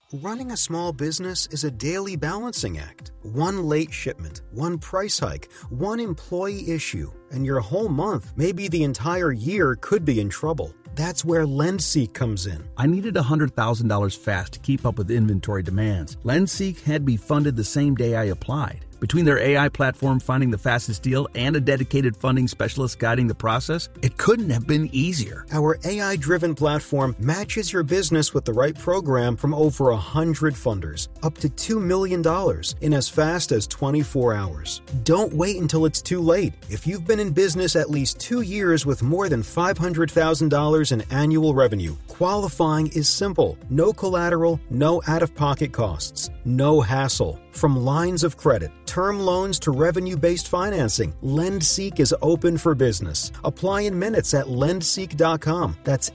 Running a small business is a daily balancing act. One late shipment, one price hike, one employee issue, and your whole month, maybe the entire year, could be in trouble. That's where LendSeek comes in. I needed $100,000 fast to keep up with inventory demands. LendSeek had me funded the same day I applied. Between their AI platform finding the fastest deal and a dedicated funding specialist guiding the process, it couldn't have been easier. Our AI-driven platform matches your business with the right program from over 100 funders, up to $2 million in as fast as 24 hours. Don't wait until it's too late. If you've been in business at least 2 years with more than $500,000 in annual revenue, qualifying is simple. No collateral, no out-of-pocket costs, no hassle. From lines of credit, term loans to revenue-based financing, LendSeek is open for business. Apply in minutes at lendseek.com. That's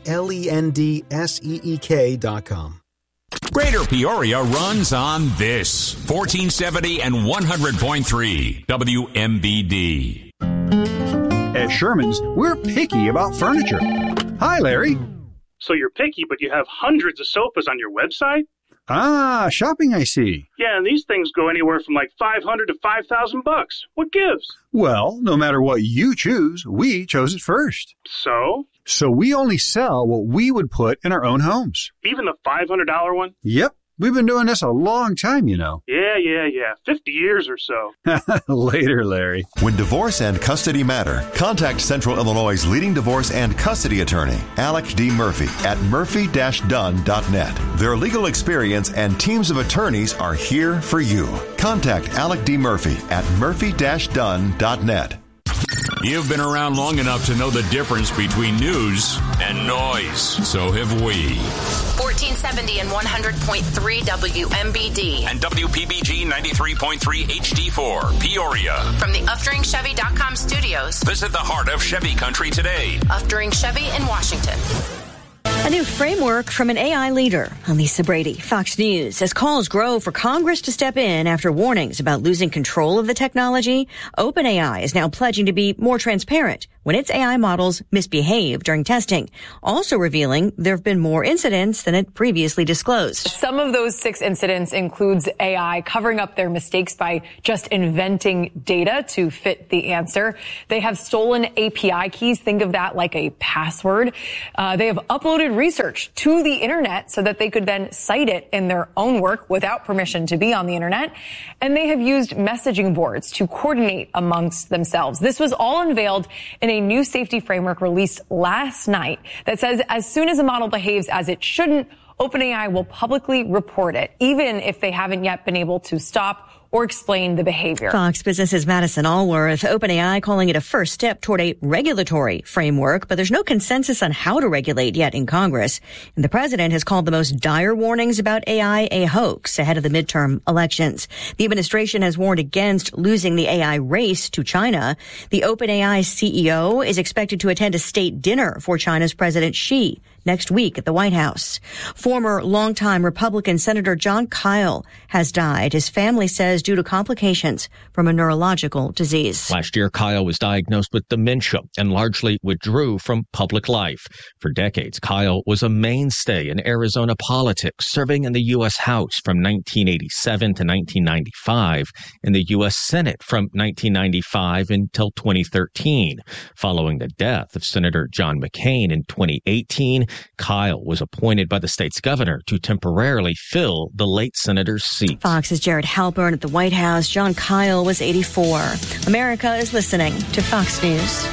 LENDSEEK.com. Greater Peoria runs on this 1470 and 100.3 WMBD. At Sherman's, we're picky about furniture. Hi, Larry. So you're picky, but you have hundreds of sofas on your website? Ah, shopping, I see. Yeah, and these things go anywhere from like $500 to $5,000. What gives? Well, no matter what you choose, we chose it first. So? So we only sell what we would put in our own homes. Even the $500 one? Yep. We've been doing this a long time, you know. Yeah. 50 years or so. Later, Larry. When divorce and custody matter, contact Central Illinois' leading divorce and custody attorney, Alec D. Murphy, at murphy-dunn.net. Their legal experience and teams of attorneys are here for you. Contact Alec D. Murphy at murphy-dunn.net. You've been around long enough to know the difference between news and noise. So have we. 1470 and 100.3 WMBD. And WPBG 93.3 HD4, Peoria. From the UfteringChevy.com studios. Visit the heart of Chevy Country today. Uftering Chevy in Washington. A new framework from an AI leader. Lisa Brady, Fox News. As calls grow for Congress to step in after warnings about losing control of the technology, OpenAI is now pledging to be more transparent when its AI models misbehave during testing, also revealing there have been more incidents than it previously disclosed. Some of those 6 incidents includes AI covering up their mistakes by just inventing data to fit the answer. They have stolen API keys. Think of that like a password. They have uploaded research to the internet so that they could then cite it in their own work without permission to be on the internet. And they have used messaging boards to coordinate amongst themselves. This was all unveiled in a new safety framework released last night that says as soon as a model behaves as it shouldn't, OpenAI will publicly report it, even if they haven't yet been able to stop or explain the behavior. Fox Business's Madison Allworth, OpenAI calling it a first step toward a regulatory framework, but there's no consensus on how to regulate yet in Congress. And the president has called the most dire warnings about AI a hoax ahead of the midterm elections. The administration has warned against losing the AI race to China. The OpenAI CEO is expected to attend a state dinner for China's President Xi next week at the White House. Former longtime Republican Senator Jon Kyl has died. His family says due to complications from a neurological disease. Last year, Kyl was diagnosed with dementia and largely withdrew from public life. For decades, Kyl was a mainstay in Arizona politics, serving in the U.S. House from 1987 to 1995, in the U.S. Senate from 1995 until 2013. Following the death of Senator John McCain in 2018, Kyl was appointed by the state's governor to temporarily fill the late senator's seat. Fox's Jared Halpern at the White House. Jon Kyl was 84. America is listening to Fox News.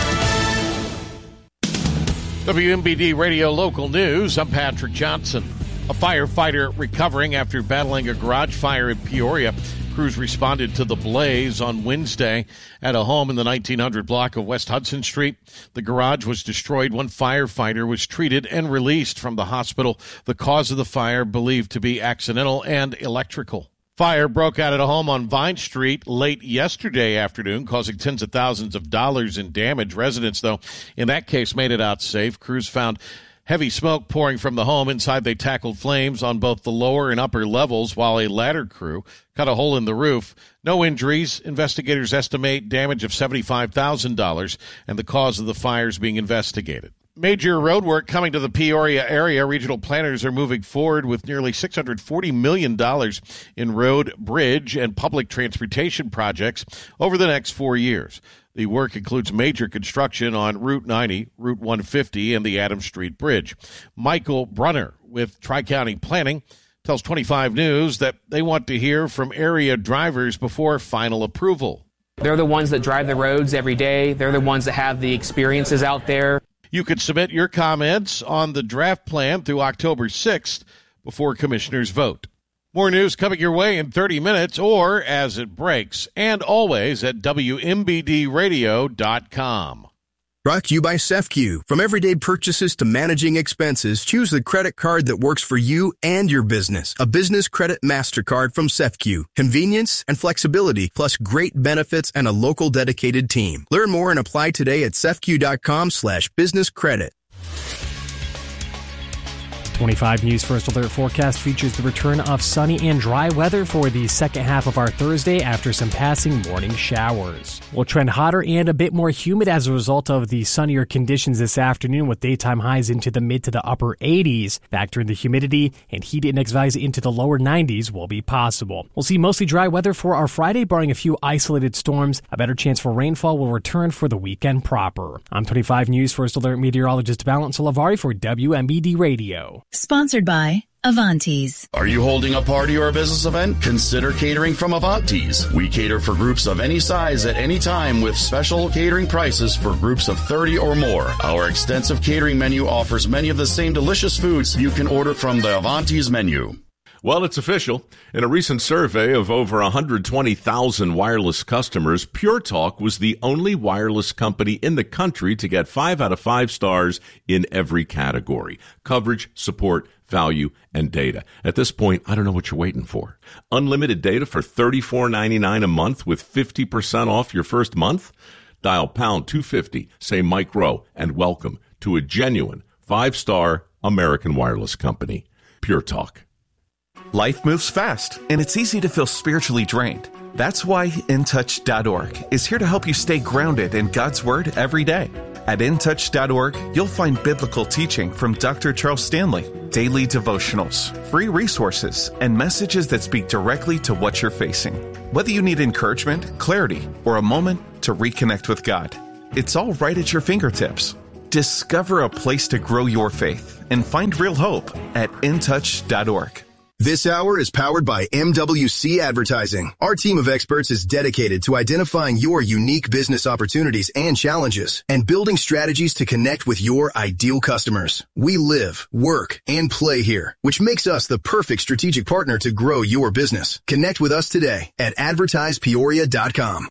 WMBD Radio Local News. I'm Patrick Johnson. A firefighter recovering after battling a garage fire in Peoria. Crews responded to the blaze on Wednesday at a home in the 1900 block of West Hudson Street. The garage was destroyed. One firefighter was treated and released from the hospital. The cause of the fire believed to be accidental and electrical. Fire broke out at a home on Vine Street late yesterday afternoon, causing tens of thousands of dollars in damage. Residents, though, in that case made it out safe. Crews found heavy smoke pouring from the home. Inside, they tackled flames on both the lower and upper levels, while a ladder crew cut a hole in the roof. No injuries. Investigators estimate damage of $75,000, and the cause of the fire is being investigated. Major road work coming to the Peoria area. Regional planners are moving forward with nearly $640 million in road, bridge, and public transportation projects over the next 4 years. The work includes major construction on Route 90, Route 150, and the Adams Street Bridge. Michael Brunner with Tri-County Planning tells 25 News that they want to hear from area drivers before final approval. They're the ones that drive the roads every day. They're the ones that have the experiences out there. You can submit your comments on the draft plan through October 6th before commissioners vote. More news coming your way in 30 minutes or as it breaks, and always at WMBDradio.com. Brought to you by CEFCU. From everyday purchases to managing expenses, choose the credit card that works for you and your business. A business credit MasterCard from CEFCU. Convenience and flexibility, plus great benefits and a local dedicated team. Learn more and apply today at CEFCU.com/businesscredit. 25 News First Alert forecast features the return of sunny and dry weather for the second half of our Thursday after some passing morning showers. We'll trend hotter and a bit more humid as a result of the sunnier conditions this afternoon, with daytime highs into the mid to the upper 80s. Factor in the humidity, and heat index values into the lower 90s will be possible. We'll see mostly dry weather for our Friday, barring a few isolated storms. A better chance for rainfall will return for the weekend proper. I'm 25 News First Alert meteorologist Valence Lavari for WMBD Radio. Sponsored by Avantes. Are you holding a party or a business event? Consider catering from Avantes. We cater for groups of any size at any time with special catering prices for groups of 30 or more. Our extensive catering menu offers many of the same delicious foods you can order from the Avantes menu. Well, it's official. In a recent survey of over 120,000 wireless customers, Pure Talk was the only wireless company in the country to get 5 out of 5 stars in every category: coverage, support, value, and data. At this point, I don't know what you're waiting for. Unlimited data for $34.99 a month with 50% off your first month? Dial pound 250, say Mike Rowe, and welcome to a genuine 5-star American wireless company. Pure Talk. Life moves fast, and it's easy to feel spiritually drained. That's why InTouch.org is here to help you stay grounded in God's Word every day. At InTouch.org, you'll find biblical teaching from Dr. Charles Stanley, daily devotionals, free resources, and messages that speak directly to what you're facing. Whether you need encouragement, clarity, or a moment to reconnect with God, it's all right at your fingertips. Discover a place to grow your faith and find real hope at InTouch.org. This hour is powered by MWC Advertising. Our team of experts is dedicated to identifying your unique business opportunities and challenges and building strategies to connect with your ideal customers. We live, work, and play here, which makes us the perfect strategic partner to grow your business. Connect with us today at advertisepeoria.com.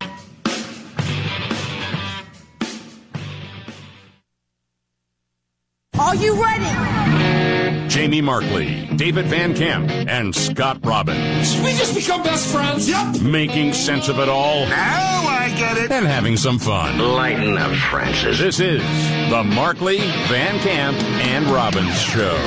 Are you ready? Jamie Markley, David Van Camp, and Scott Robbins. We just become best friends. Yep. Making sense of it all. Now I get it. And having some fun. Lighten up, Francis. This is the Markley, Van Camp, and Robbins Show.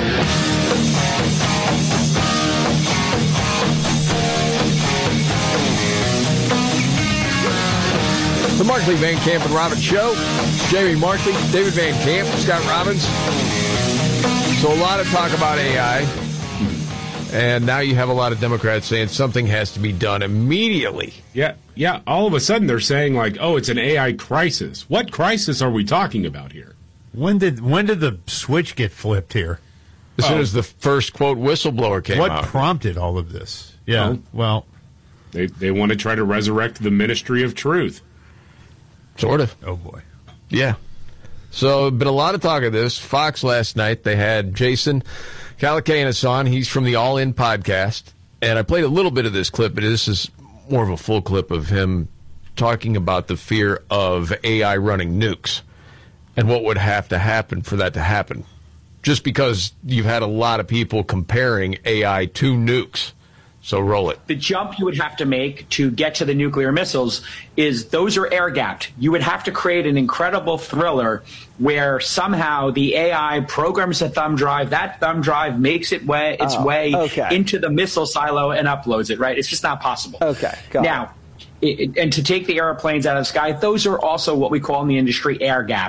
The Markley, Van Camp, and Robbins Show. Jamie Markley, David Van Camp, Scott Robbins. So a lot of talk about AI, and now you have a lot of Democrats saying something has to be done immediately. Yeah. All of a sudden they're saying like, oh, it's an AI crisis. What crisis are we talking about here? When did the switch get flipped here? As soon as the first, quote, whistleblower came out. What prompted all of this? Yeah, well. They want to try to resurrect the Ministry of Truth. Sort of. Oh, boy. Yeah. So, been a lot of talk of this. Fox last night, they had Jason Calacanis on. He's from the All In podcast. And I played a little bit of this clip, but this is more of a full clip of him talking about the fear of AI running nukes and what would have to happen for that to happen. Just because you've had a lot of people comparing AI to nukes. So roll it. The jump you would have to make to get to the nuclear missiles is those are air-gapped. You would have to create an incredible thriller where somehow the AI programs a thumb drive, that thumb drive makes its way into the missile silo and uploads it, right? It's just not possible. Okay, and to take the airplanes out of the sky, those are also what we call in the industry air-gapped.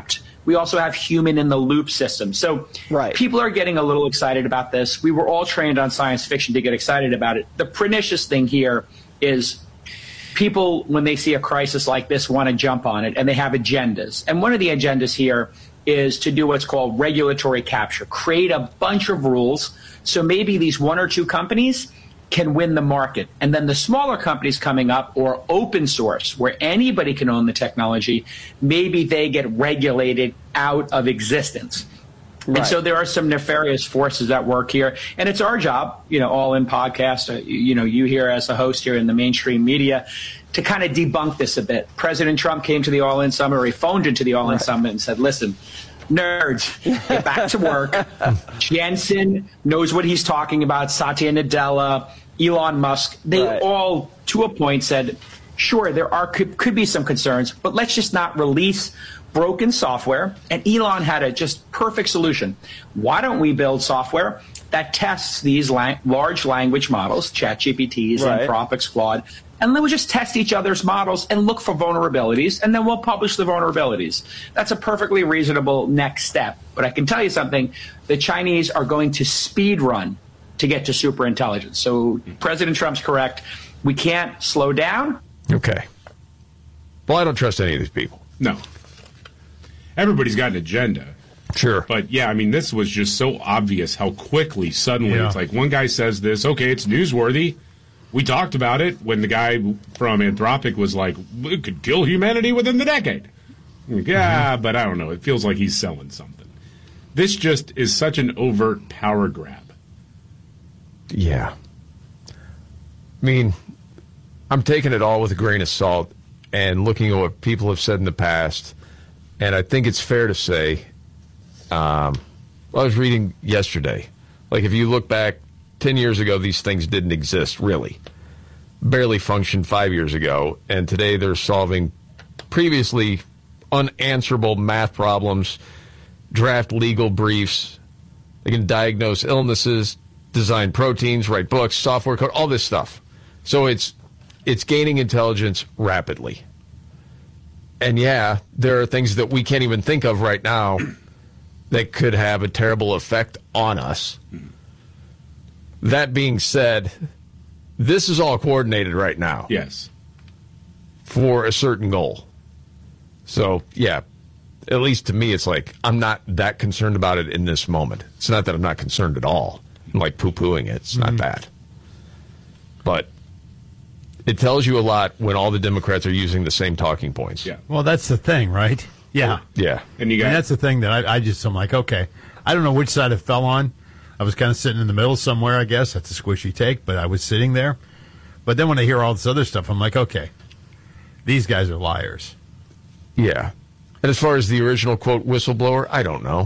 We also have human in the loop systems. So people are getting a little excited about this. We were all trained on science fiction to get excited about it. The pernicious thing here is people, when they see a crisis like this, want to jump on it, and they have agendas. And one of the agendas here is to do what's called regulatory capture, create a bunch of rules so maybe these one or two companies can win the market. And then the smaller companies coming up, or open source, where anybody can own the technology, maybe they get regulated out of existence. And so there are some nefarious forces at work here. And it's our job, All In Podcast, you here as a host here in the mainstream media, to kind of debunk this a bit. President Trump came to the All In Summit, or he phoned into the All In Summit and said, listen, nerds, get back to work. Jensen knows what he's talking about. Satya Nadella, Elon Musk, they all, to a point, said, sure, there could be some concerns, but let's just not release broken software. And Elon had a just perfect solution. Why don't we build software that tests these large language models, ChatGPTs, Anthropic's, Claude, and then we'll just test each other's models and look for vulnerabilities, and then we'll publish the vulnerabilities. That's a perfectly reasonable next step. But I can tell you something, the Chinese are going to speed run to get to superintelligence. So President Trump's correct. We can't slow down. Okay. Well, I don't trust any of these people. No. Everybody's got an agenda. Sure. But, yeah, I mean, this was just so obvious how quickly, suddenly, it's like one guy says this, okay, it's newsworthy. We talked about it when the guy from Anthropic was like, it could kill humanity within the decade. Like, yeah, but I don't know. It feels like he's selling something. This just is such an overt power grab. Yeah. I mean, I'm taking it all with a grain of salt and looking at what people have said in the past. And I think it's fair to say, I was reading yesterday, like if you look back 10 years ago, these things didn't exist, really. Barely functioned 5 years ago. And today they're solving previously unanswerable math problems, draft legal briefs. They can diagnose illnesses, design proteins, write books, software code, all this stuff. So it's gaining intelligence rapidly. And yeah, there are things that we can't even think of right now that could have a terrible effect on us. That being said, this is all coordinated right now. Yes. For a certain goal. So, yeah, at least to me, it's like I'm not that concerned about it in this moment. It's not that I'm not concerned at all. I'm like poo-pooing it. It's not that. But it tells you a lot when all the Democrats are using the same talking points. Yeah. Well, that's the thing, right? Yeah. Yeah. And that's the thing that I'm like, okay, I don't know which side it fell on. I was kind of sitting in the middle somewhere, I guess. That's a squishy take, but I was sitting there. But then when I hear all this other stuff, I'm like, okay, these guys are liars. Yeah. And as far as the original, quote, whistleblower, I don't know.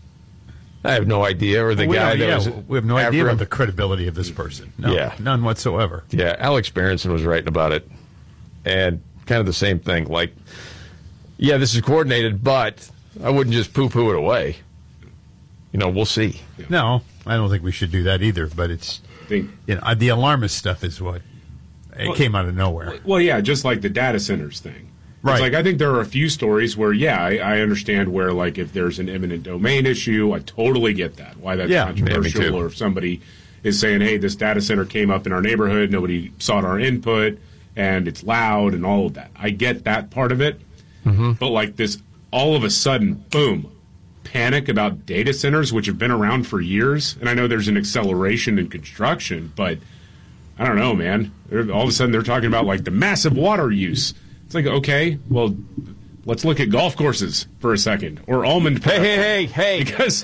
I have no idea. Or the guy that was... We have no idea about the credibility of this person. No, none whatsoever. Yeah, Alex Berenson was writing about it. And kind of the same thing. Like, yeah, this is coordinated, but I wouldn't just poo-poo it away. We'll see. No, I don't think we should do that either. But it's, the alarmist stuff is what came out of nowhere. Well, yeah, just like the data centers thing. Right. It's like I think there are a few stories where, I understand where, like, if there's an eminent domain issue, I totally get that. Why that's controversial, or if somebody is saying, hey, this data center came up in our neighborhood, nobody sought our input, and it's loud and all of that. I get that part of it. Mm-hmm. But like this, all of a sudden, boom, panic about data centers, which have been around for years. And I know there's an acceleration in construction, but I don't know, man. All of a sudden they're talking about like the massive water use. It's like, okay, well, let's look at golf courses for a second, or almond. Hey! Because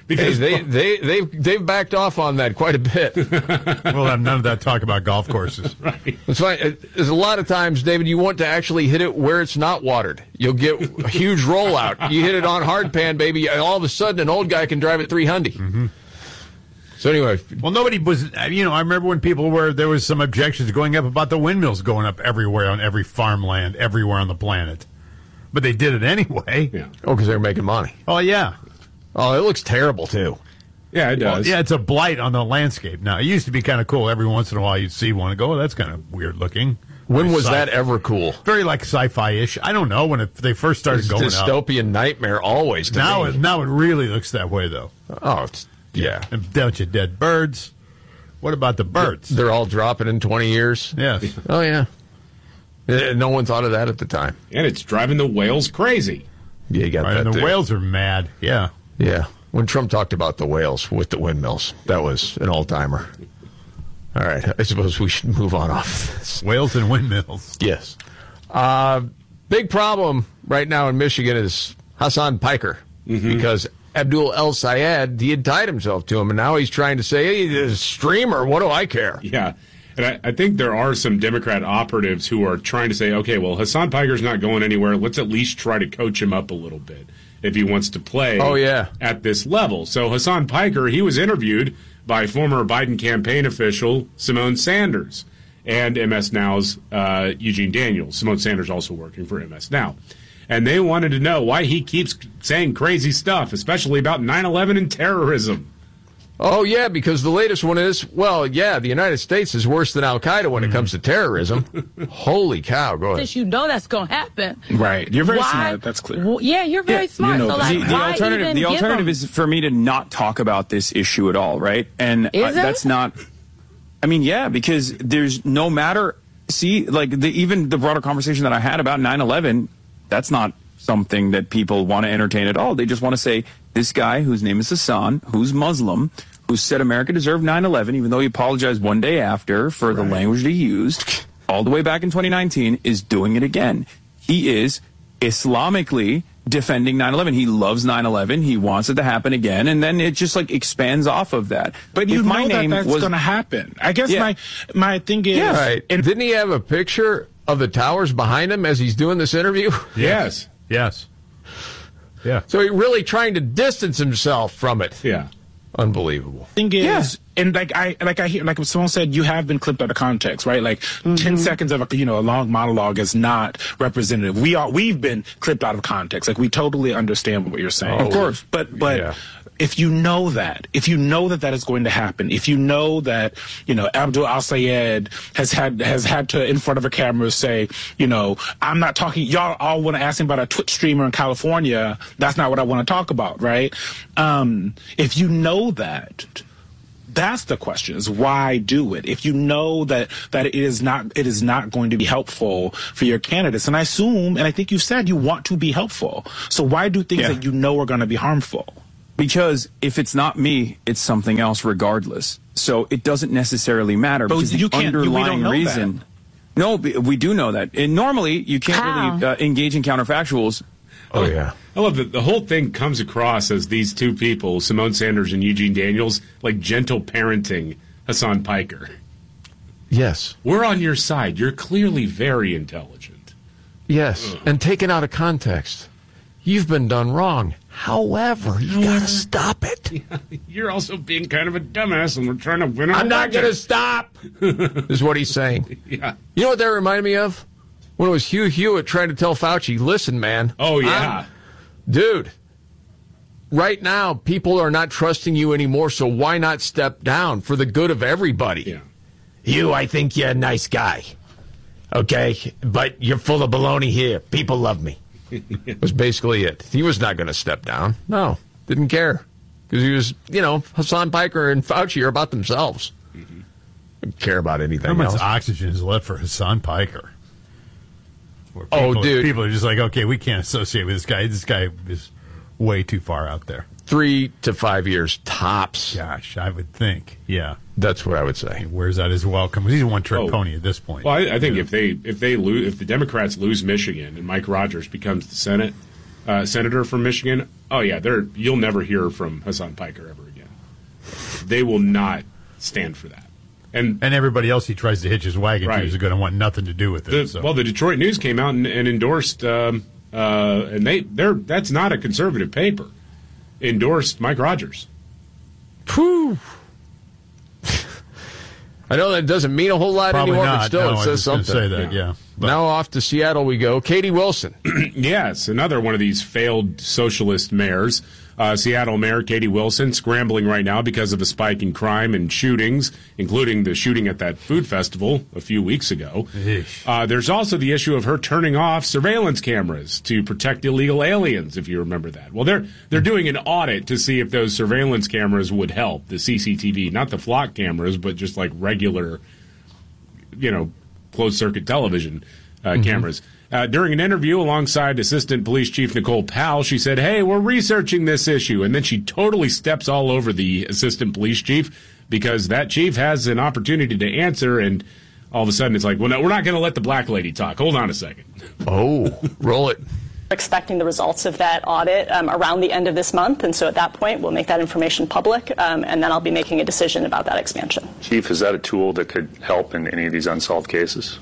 they've backed off on that quite a bit. We'll have none of that talk about golf courses. Right. It's fine. There's a lot of times, David, you want to actually hit it where it's not watered. You'll get a huge rollout. You hit it on hard pan, baby. All of a sudden, an old guy can drive it 300. Mm-hmm. So anyway, well, nobody was. I remember when there was some objections going up about the windmills going up everywhere on every farmland, everywhere on the planet, but they did it anyway. Yeah. Oh, because they were making money. Oh yeah. Oh, it looks terrible too. Yeah, it does. Well, yeah, it's a blight on the landscape. Now it used to be kind of cool. Every once in a while, you'd see one and go, "Oh, that's kind of weird looking," When was that ever cool? Very like sci-fi-ish. I don't know when they first started going dystopian up. nightmare always. Now it really looks that way though. Oh, yeah. And a bunch of dead birds. What about the birds? They're all dropping in 20 years. Yes. Oh yeah. No one thought of that at the time. And it's driving the whales crazy. Yeah, you got that. And the whales are mad. Yeah. Yeah. When Trump talked about the whales with the windmills, that was an all-timer. All right. I suppose we should move on off this. Whales and windmills. Yes. Big problem right now in Michigan is Hassan Piker because Abdul El Sayed, he had tied himself to him, and now he's trying to say, hey, he's a streamer. What do I care? Yeah. And I think there are some Democrat operatives who are trying to say, okay, well, Hassan Piker's not going anywhere. Let's at least try to coach him up a little bit if he wants to play at this level. So Hassan Piker, he was interviewed by former Biden campaign official Simone Sanders and MS Now's Eugene Daniels. Simone Sanders also working for MS Now. And they wanted to know why he keeps saying crazy stuff, especially about 9/11 and terrorism. Oh, yeah, because the latest one is, well, yeah, the United States is worse than Al-Qaeda when it comes to terrorism. Holy cow, go ahead. Since you know that's going to happen. Right. You're very smart. That's clear. Well, yeah, you're very smart. You know, so, the alternative is for me to not talk about this issue at all, right? And that's not, I mean, yeah, because there's no matter, even the broader conversation that I had about 9/11, that's not something that people want to entertain at all. They just want to say, this guy whose name is Hassan, who's Muslim, who said America deserved 9/11, even though he apologized one day after for the language that he used, all the way back in 2019, is doing it again. He is Islamically defending 9/11. He loves 9/11. He wants it to happen again, and then it just expands off of that. But you know that's going to happen. I guess my thing is... Yeah, right. And didn't he have a picture of the towers behind him as he's doing this interview? Yes. Yes. Yeah. So he's really trying to distance himself from it. Yeah. Unbelievable. Thing is, and I hear, like someone said, you have been clipped out of context, right? 10 seconds of a long monologue is not representative. We've been clipped out of context. We totally understand what you're saying. Of course. But if you know that that is going to happen, if you know that, Abdul Al Sayed has had to, in front of a camera, say, I'm not talking, y'all all want to ask him about a Twitch streamer in California. That's not what I want to talk about, right? If you know that, that's the question, is why do it? If you know that it is not going to be helpful for your candidates, and I assume, and I think you said you want to be helpful, so why do things that you know are going to be harmful? Because if it's not me, it's something else regardless. So it doesn't necessarily matter. But you can't, underlying we don't know reason. That. No, we do know that. And normally, you can't really engage in counterfactuals. Oh, yeah. I love that the whole thing comes across as these two people, Simone Sanders and Eugene Daniels, gentle parenting Hassan Piker. Yes. We're on your side. You're clearly very intelligent. Yes, and taken out of context. You've been done wrong. However, you got to stop it. Yeah, you're also being kind of a dumbass, and we're trying to win our I'm not going to stop, is what he's saying. Yeah. You know what that reminded me of? When it was Hugh Hewitt trying to tell Fauci, listen, man. Oh, yeah. Dude, right now, people are not trusting you anymore, so why not step down for the good of everybody? Yeah. I think you're a nice guy. Okay? But you're full of baloney here. People love me. Was basically it. He was not going to step down. No, didn't care. Because he was, Hassan Piker and Fauci are about themselves. Didn't care about anything else. How much oxygen is left for Hassan Piker? Dude. People are just okay, we can't associate with this guy. This guy is way too far out there. 3 to 5 years tops. Gosh, I would think. Yeah. That's what I would say. He wears out his welcome. He's a one-trick pony at this point. Well, I think if the Democrats lose Michigan and Mike Rogers becomes the senator from Michigan, you'll never hear from Hassan Piker ever again. They will not stand for that. And everybody else he tries to hitch his wagon to is going to want nothing to do with it. Well, the Detroit News came out and endorsed, and that's not a conservative paper, endorsed Mike Rogers. Whew. I know that doesn't mean a whole lot anymore, but still it says something. Say that, yeah. Now off to Seattle we go. Katie Wilson. Yes, another one of these failed socialist mayors. Seattle Mayor Katie Wilson scrambling right now because of a spike in crime and shootings, including the shooting at that food festival a few weeks ago. There's also the issue of her turning off surveillance cameras to protect illegal aliens, if you remember that. Well, they're doing an audit to see if those surveillance cameras would help, the CCTV, not the flock cameras, but just like regular, closed-circuit television cameras. During an interview alongside Assistant Police Chief Nicole Powell, she said, hey, we're researching this issue. And then she totally steps all over the Assistant Police Chief because that chief has an opportunity to answer. And all of a sudden it's like, well, no, we're not going to let the black lady talk. Hold on a second. Oh, roll it. Expecting the results of that audit around the end of this month. And so at that point, we'll make that information public. And then I'll be making a decision about that expansion. Chief, is that a tool that could help in any of these unsolved cases?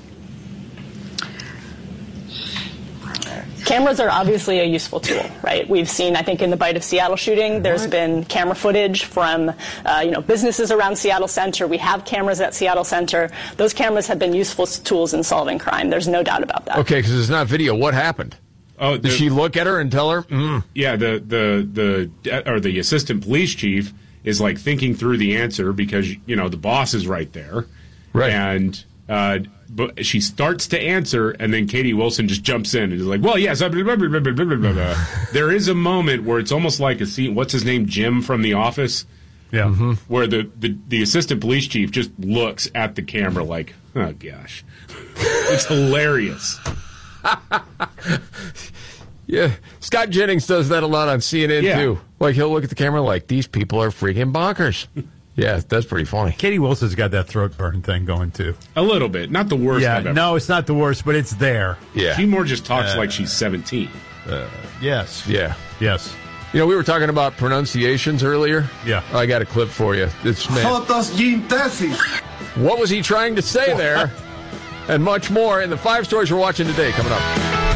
Cameras are obviously a useful tool, right? We've seen, I think, in the Bite of Seattle shooting, there's been camera footage from, businesses around Seattle Center. We have cameras at Seattle Center. Those cameras have been useful tools in solving crime. There's no doubt about that. Okay, because it's not video. What happened? Oh, did she look at her and tell her? Yeah, the assistant police chief is like thinking through the answer because the boss is right there, right? And but she starts to answer, and then Katie Wilson just jumps in and is like, well, yes. There is a moment where it's almost like a scene. What's his name? Jim from The Office. Yeah. Where the assistant police chief just looks at the camera like, oh, gosh. It's hilarious. Yeah. Scott Jennings does that a lot on CNN, too. Like, he'll look at the camera like, these people are freaking bonkers. Yeah, that's pretty funny. Katie Wilson's got that throat burn thing going, too. A little bit. Not the worst I've ever. No, it's not the worst, but it's there. Yeah. She more just talks like she's 17. Yes. Yeah. Yes. We were talking about pronunciations earlier. Yeah. I got a clip for you. What was he trying to say there? And much more in the 5 stories we're watching today coming up.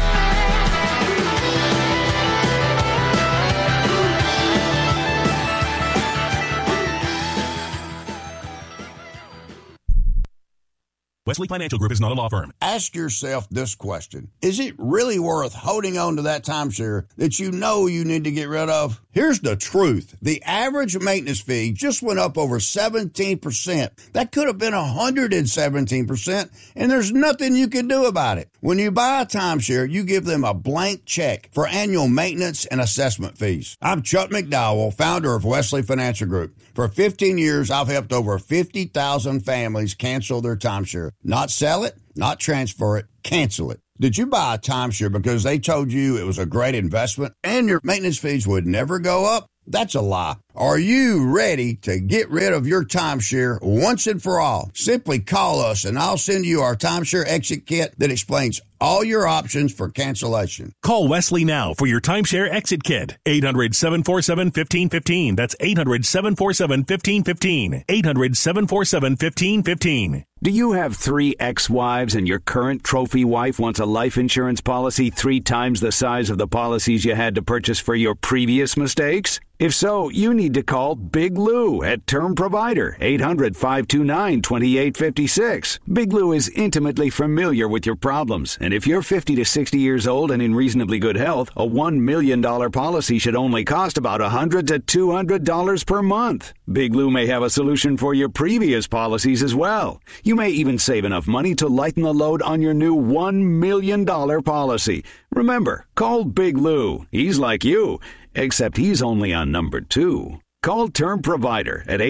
Wesley Financial Group is not a law firm. Ask yourself this question. Is it really worth holding on to that timeshare that you know you need to get rid of? Here's the truth. The average maintenance fee just went up over 17%. That could have been 117%, and there's nothing you can do about it. When you buy a timeshare, you give them a blank check for annual maintenance and assessment fees. I'm Chuck McDowell, founder of Wesley Financial Group. For 15 years, I've helped over 50,000 families cancel their timeshare. Not sell it, not transfer it, cancel it. Did you buy a timeshare because they told you it was a great investment and your maintenance fees would never go up? That's a lie. Are you ready to get rid of your timeshare once and for all? Simply call us and I'll send you our timeshare exit kit that explains all your options for cancellation. Call Wesley now for your timeshare exit kit. 800-747-1515. That's 800-747-1515. 800-747-1515. Do you have 3 ex-wives and your current trophy wife wants a life insurance policy 3 times the size of the policies you had to purchase for your previous mistakes? If so, you need to call Big Lou at Term Provider, 800-529-2856. Big Lou is intimately familiar with your problems, and if you're 50 to 60 years old and in reasonably good health, a $1 million policy should only cost about $100 to $200 per month. Big Lou may have a solution for your previous policies as well. You may even save enough money to lighten the load on your new $1 million policy. Remember, call Big Lou. He's like you, except he's only on number 2. Call Term Provider at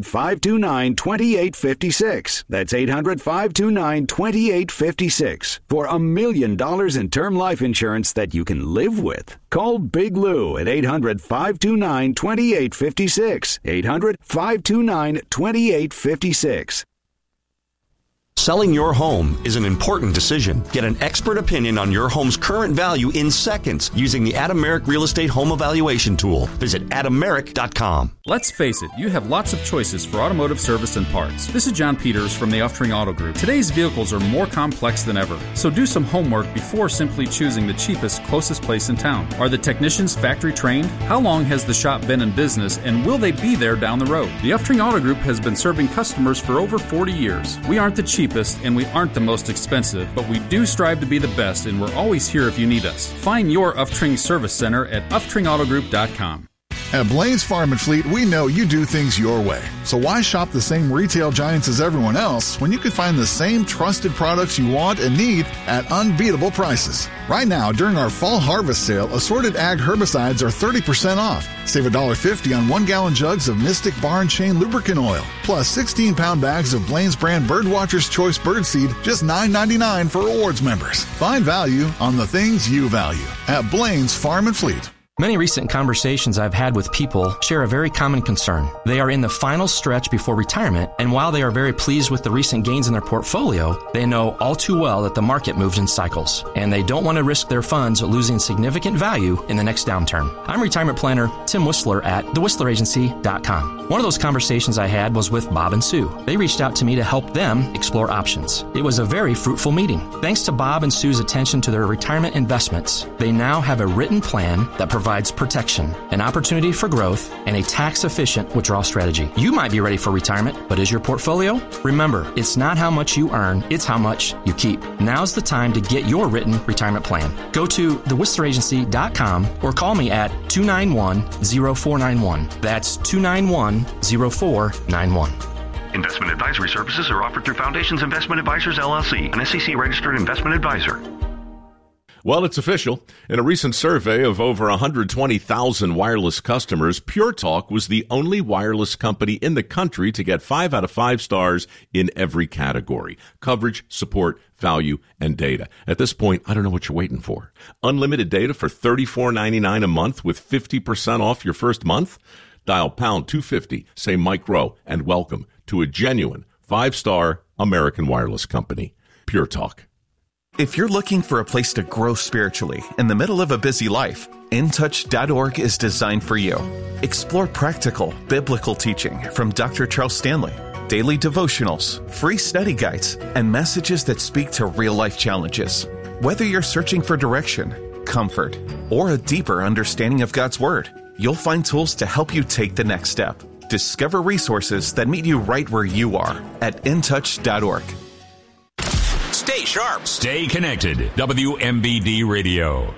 800-529-2856. That's 800-529-2856 for $1 million in term life insurance that you can live with. Call Big Lou at 800-529-2856. 800-529-2856. Selling your home is an important decision. Get an expert opinion on your home's current value in seconds using the Adam Merrick Real Estate Home Evaluation Tool. Visit adammerrick.com. Let's face it, you have lots of choices for automotive service and parts. This is John Peters from the Uftring Auto Group. Today's vehicles are more complex than ever, so do some homework before simply choosing the cheapest, closest place in town. Are the technicians factory trained? How long has the shop been in business, and will they be there down the road? The Uftring Auto Group has been serving customers for over 40 years. We aren't the cheapest and we aren't the most expensive, but we do strive to be the best, and we're always here if you need us. Find your Uftring Service Center at UftringAutoGroup.com. At Blaine's Farm and Fleet, we know you do things your way. So why shop the same retail giants as everyone else when you can find the same trusted products you want and need at unbeatable prices? Right now, during our fall harvest sale, assorted ag herbicides are 30% off. Save $1.50 on 1-gallon jugs of Mystic Barn Chain Lubricant Oil, plus 16-pound bags of Blaine's brand Birdwatcher's Choice Birdseed, just $9.99 for rewards members. Find value on the things you value at Blaine's Farm and Fleet. Many recent conversations I've had with people share a very common concern. They are in the final stretch before retirement, and while they are very pleased with the recent gains in their portfolio, they know all too well that the market moves in cycles, and they don't want to risk their funds losing significant value in the next downturn. I'm retirement planner Tim Whistler at thewhistleragency.com. One of those conversations I had was with Bob and Sue. They reached out to me to help them explore options. It was a very fruitful meeting. Thanks to Bob and Sue's attention to their retirement investments, they now have a written plan that provides protection, an opportunity for growth, and a tax-efficient withdrawal strategy. You might be ready for retirement, but is your portfolio? Remember, it's not how much you earn, it's how much you keep. Now's the time to get your written retirement plan. Go to thewhistleragency.com or call me at 291-0491. That's 291-0491. Investment advisory services are offered through Foundations Investment Advisors, LLC, an SEC-registered investment advisor. Well, it's official. In a recent survey of over 120,000 wireless customers, Pure Talk was the only wireless company in the country to get 5 out of 5 stars in every category: coverage, support, value, and data. At this point, I don't know what you're waiting for. Unlimited data for $34.99 a month with 50% off your first month? Dial pound 250, say Mike Rowe, and welcome to a genuine 5-star American wireless company, Pure Talk. If you're looking for a place to grow spiritually in the middle of a busy life, InTouch.org is designed for you. Explore practical, biblical teaching from Dr. Charles Stanley, daily devotionals, free study guides, and messages that speak to real-life challenges. Whether you're searching for direction, comfort, or a deeper understanding of God's Word, you'll find tools to help you take the next step. Discover resources that meet you right where you are at InTouch.org. Stay sharp. Stay connected. WMBD Radio.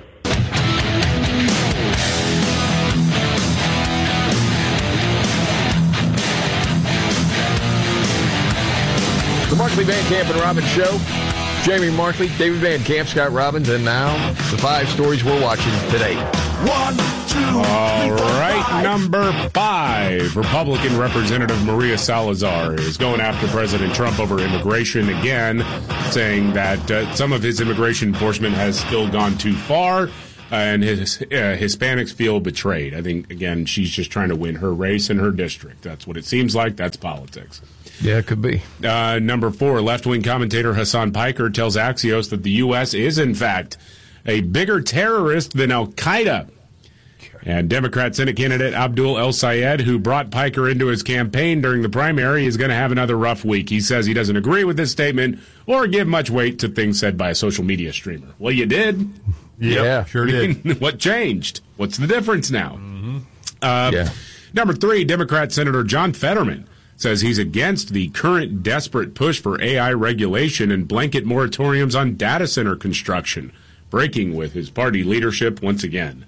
The Markley, Van Camp, and Robbins Show. Jamie Markley, David Van Camp, Scott Robbins, and now the 5 stories we're watching today. 1, 2, 3, all right, number 5. Republican Representative Maria Salazar is going after President Trump over immigration again, saying that some of his immigration enforcement has still gone too far, and his Hispanics feel betrayed. I think, again, she's just trying to win her race in her district. That's what it seems like. That's politics. Yeah, it could be. Number 4, left-wing commentator Hassan Piker tells Axios that the U.S. is, in fact, a bigger terrorist than Al-Qaeda. And Democrat Senate candidate Abdul El Sayed, who brought Piker into his campaign during the primary, is going to have another rough week. He says he doesn't agree with this statement or give much weight to things said by a social media streamer. Well, you did. Yeah, sure did. What changed? What's the difference now? Number 3, Democrat Senator John Fetterman says he's against the current desperate push for AI regulation and blanket moratoriums on data center construction, breaking with his party leadership once again.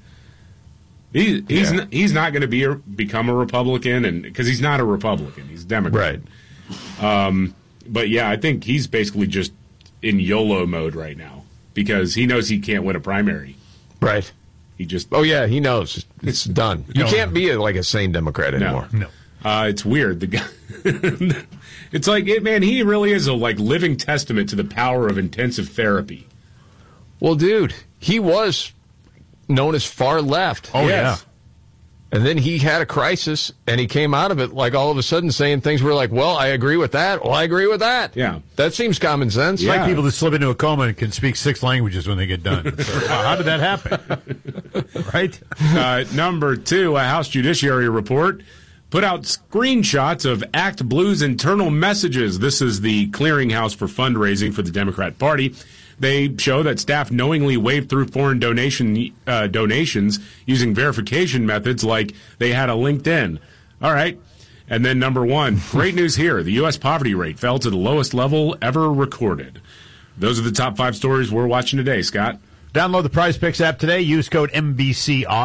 He's not going to become a Republican, and because he's not a Republican, he's a Democrat. Right. But yeah, I think he's basically just in YOLO mode right now because he knows he can't win a primary. Right. He just. Oh yeah, he knows it's done. You can't be a sane Democrat anymore. No. It's weird. The guy. It's like, man, he really is a living testament to the power of intensive therapy. Well, dude, he was known as far left. Oh, yes. Yeah. And then he had a crisis, and he came out of it all of a sudden saying things were like, well, I agree with that. Well, I agree with that. Yeah. That seems common sense. It's like people that slip into a coma and can speak 6 languages when they get done. So, how did that happen? Right? Number 2, a House Judiciary report put out screenshots of Act Blue's internal messages. This is the clearinghouse for fundraising for the Democrat Party. They show that staff knowingly waved through foreign donations using verification methods like they had a LinkedIn. All right. And then number 1, great news here. The U.S. poverty rate fell to the lowest level ever recorded. Those are the top 5 stories we're watching today, Scott. Download the Prize Picks app today. Use code MVCR.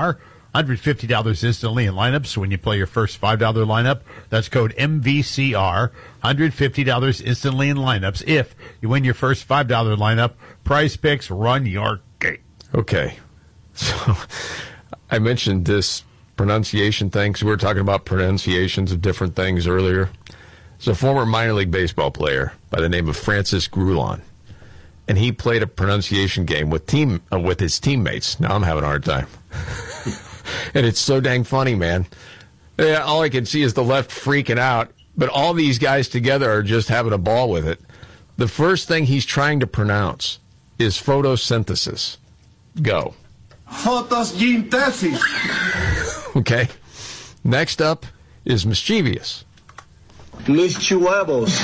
$150 instantly in lineups. So when you play your first $5 lineup, that's code MVCR. $150 instantly in lineups. If you win your first $5 lineup, Prize Picks, run your gate. Okay. So I mentioned this pronunciation thing because we were talking about pronunciations of different things earlier. It's a former minor league baseball player by the name of Francis Grulon. And he played a pronunciation game with his teammates. Now I'm having a hard time. And it's so dang funny, man. Yeah, all I can see is the left freaking out, but all these guys together are just having a ball with it. The first thing he's trying to pronounce is photosynthesis. Go. Photosynthesis. Okay. Next up is mischievous. Mischievous.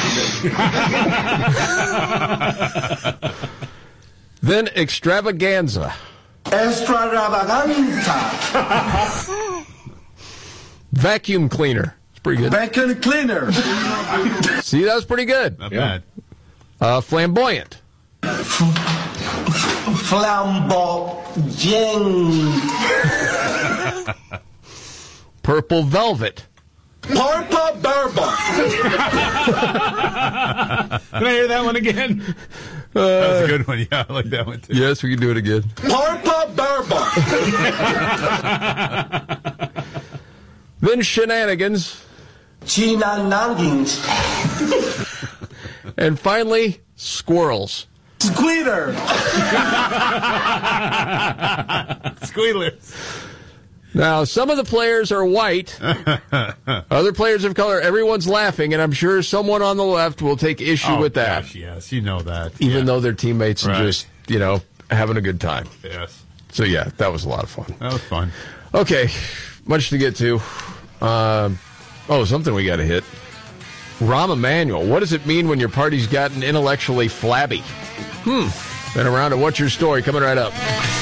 Then extravaganza. Extravaganza. Vacuum cleaner. It's pretty good. Vacuum cleaner. See, that was pretty good. Not bad. Flamboyant. Flamboyant. Purple velvet. Purple Burba. Can I hear that one again? That was a good one. Yeah, I like that one too. Yes, we can do it again. Purple Burba. Then shenanigans. Shenanigans. And finally, squirrels. Squealer. Squealers. Now, some of the players are white. Other players of color. Everyone's laughing, and I'm sure someone on the left will take issue with that. Gosh, yes, you know that. Even though their teammates are just, having a good time. Yes. So, yeah, that was a lot of fun. That was fun. Okay, much to get to. Something we got to hit. Rahm Emanuel. What does it mean when your party's gotten intellectually flabby? Been around to What's Your Story? Coming right up.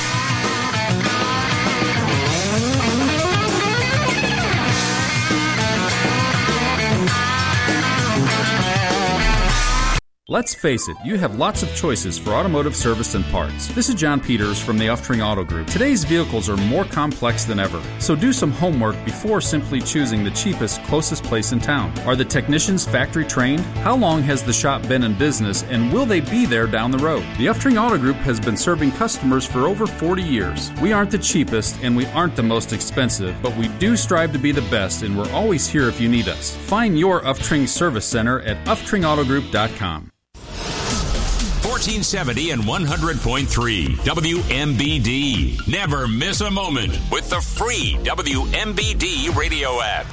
Let's face it, you have lots of choices for automotive service and parts. This is John Peters from the Uftring Auto Group. Today's vehicles are more complex than ever, so do some homework before simply choosing the cheapest, closest place in town. Are the technicians factory trained? How long has the shop been in business, and will they be there down the road? The Uftring Auto Group has been serving customers for over 40 years. We aren't the cheapest, and we aren't the most expensive, but we do strive to be the best, and we're always here if you need us. Find your Uftring Service Center at UftringAutogroup.com. 1470 and 100.3 WMBD. Never miss a moment with the free WMBD radio app.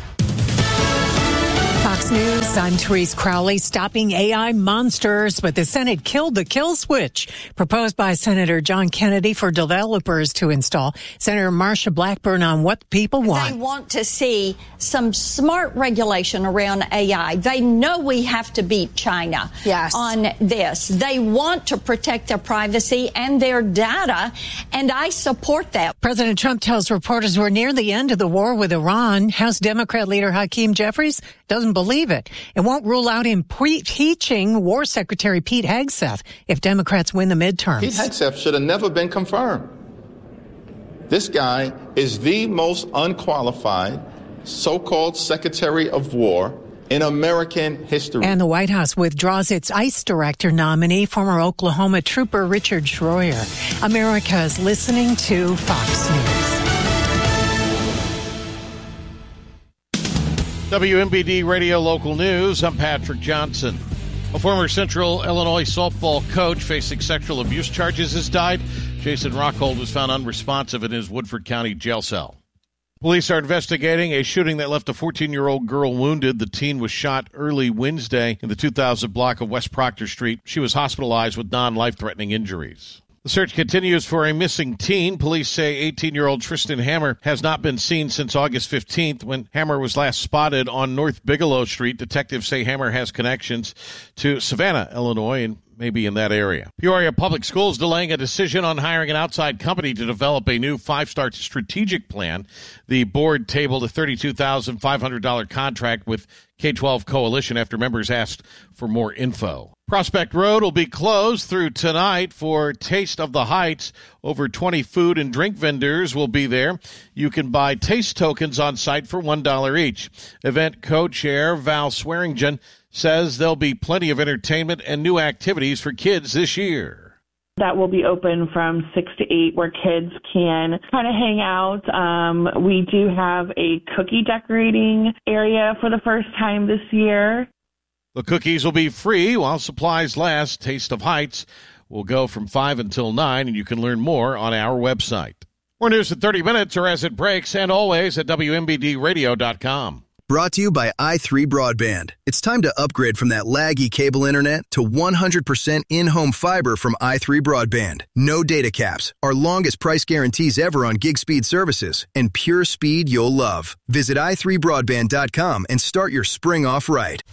Fox News, I'm Therese Crowley. Stopping AI monsters, but the Senate killed the kill switch proposed by Senator John Kennedy for developers to install. Senator Marsha Blackburn on what people want. They want to see some smart regulation around AI. They know we have to beat China on this. They want to protect their privacy and their data, and I support that. President Trump tells reporters we're near the end of the war with Iran. House Democrat leader Hakeem Jeffries doesn't believe it. It won't rule out impeaching War Secretary Pete Hegseth if Democrats win the midterms. Pete Hegseth should have never been confirmed. This guy is the most unqualified so-called Secretary of War in American history. And the White House withdraws its ICE director nominee, former Oklahoma trooper Richard Schroyer. America is listening to Fox News. WMBD Radio Local News, I'm Patrick Johnson. A former Central Illinois softball coach facing sexual abuse charges has died. Jason Rockhold was found unresponsive in his Woodford County jail cell. Police are investigating a shooting that left a 14-year-old girl wounded. The teen was shot early Wednesday in the 2000 block of West Proctor Street. She was hospitalized with non-life-threatening injuries. The search continues for a missing teen. Police say 18-year-old Tristan Hammer has not been seen since August 15th when Hammer was last spotted on North Bigelow Street. Detectives say Hammer has connections to Savannah, Illinois, and maybe in that area. Peoria Public Schools delaying a decision on hiring an outside company to develop a new 5-star strategic plan. The board tabled a $32,500 contract with K-12 Coalition after members asked for more info. Prospect Road will be closed through tonight for Taste of the Heights. Over 20 food and drink vendors will be there. You can buy taste tokens on site for $1 each. Event co-chair Val Swearingen says there'll be plenty of entertainment and new activities for kids this year. That will be open from 6 to 8 where kids can kind of hang out. We do have a cookie decorating area for the first time this year. The cookies will be free while supplies last. Taste of Heights will go from 5 until 9, and you can learn more on our website. More news in 30 minutes or as it breaks, and always at WMBDradio.com. Brought to you by i3 Broadband. It's time to upgrade from that laggy cable internet to 100% in-home fiber from i3 Broadband. No data caps, our longest price guarantees ever on gig speed services, and pure speed you'll love. Visit i3broadband.com and start your spring off right.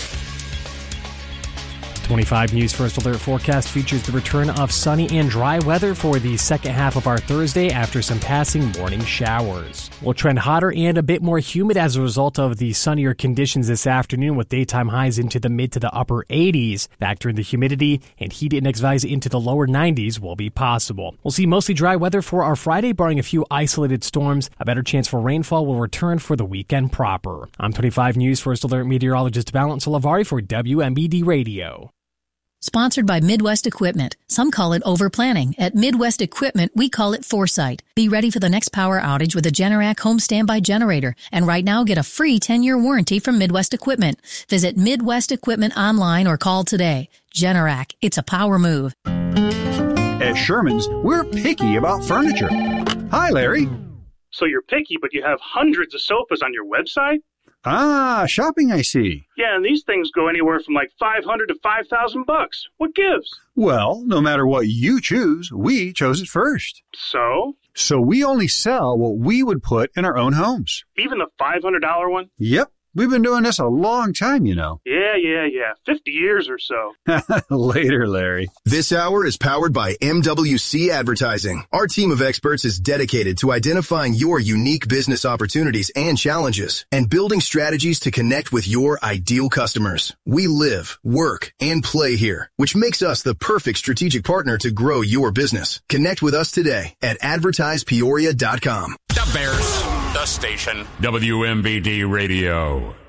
25 News First Alert forecast features the return of sunny and dry weather for the second half of our Thursday after some passing morning showers. We'll trend hotter and a bit more humid as a result of the sunnier conditions this afternoon, with daytime highs into the mid to the upper 80s. Factor in the humidity, and heat index rise into the lower 90s will be possible. We'll see mostly dry weather for our Friday, barring a few isolated storms. A better chance for rainfall will return for the weekend proper. I'm 25 News First Alert meteorologist Valence Lavari for WMBD Radio. Sponsored by Midwest Equipment. Some call it overplanning. At Midwest Equipment, we call it foresight. Be ready for the next power outage with a Generac home standby generator. And right now, get a free 10-year warranty from Midwest Equipment. Visit Midwest Equipment online or call today. Generac, it's a power move. At Sherman's, we're picky about furniture. Hi, Larry. So you're picky, but you have hundreds of sofas on your website? Ah, shopping, I see. Yeah, and these things go anywhere from like $500 to $5,000. What gives? Well, no matter what you choose, we chose it first. So? So we only sell what we would put in our own homes. Even the $500 one? Yep. We've been doing this a long time, you know. Yeah. 50 years or so. Later, Larry. This hour is powered by MWC Advertising. Our team of experts is dedicated to identifying your unique business opportunities and challenges and building strategies to connect with your ideal customers. We live, work, and play here, which makes us the perfect strategic partner to grow your business. Connect with us today at advertisepeoria.com. The Bears, the station, WMBD Radio.